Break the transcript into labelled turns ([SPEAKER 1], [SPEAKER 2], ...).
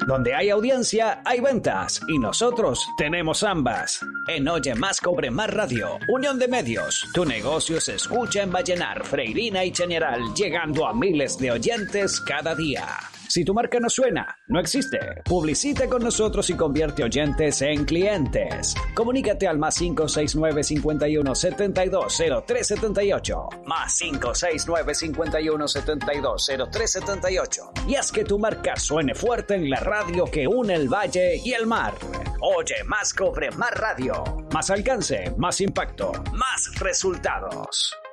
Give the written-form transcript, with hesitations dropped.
[SPEAKER 1] Donde hay audiencia, hay ventas. Y nosotros tenemos ambas. En Oye Más Cobre Más Radio, Unión de Medios. Tu negocio se escucha en Vallenar, Freirina y Chañaral, llegando a miles de oyentes cada día. Si tu marca no suena, no existe. Publicita con nosotros y convierte oyentes en clientes. Comunícate al +569 51 72 03 78. +569 51 72 03 78. Y haz que tu marca suene fuerte en la radio que une el valle y el mar. Oye Más Cobre Más Radio. Más alcance, más impacto, más resultados.